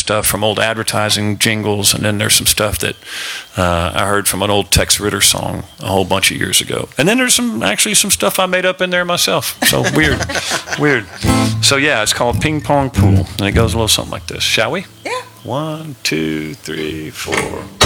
stuff from old advertising jingles, and then there's some stuff that I heard from an old Tex Ritter song a whole bunch of years ago. And then there's some stuff I made up in there myself. So weird. So yeah, it's called Ping Pong Pool, and it goes a little something like this. Shall we? Yeah. 1, 2, 3, 4.